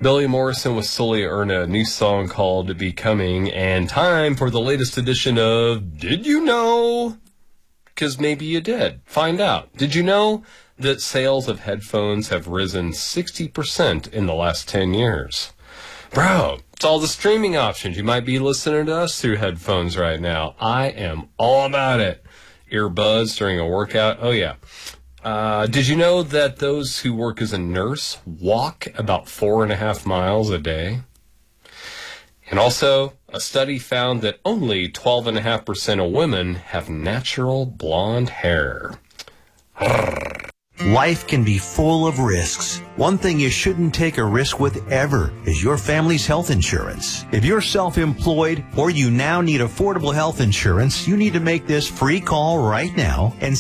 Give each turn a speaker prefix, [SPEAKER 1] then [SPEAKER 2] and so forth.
[SPEAKER 1] Billy Morrison with Sully Erna, a new song called Becoming, and time for the latest edition of Did You Know? Because maybe you did. Find out. Did you know that sales of headphones have risen 60% in the last 10 years? Bro, it's all the streaming options. You might be listening to us through headphones right now. I am all about it. Earbuds during a workout. Oh, yeah. Did you know that those who work as a nurse walk about 4.5 miles a day? And also, a study found that only 12.5% of women have natural blonde hair.
[SPEAKER 2] Life can be full of risks. One thing you shouldn't take a risk with ever is your family's health insurance. If you're self-employed or you now need affordable health insurance, you need to make this free call right now and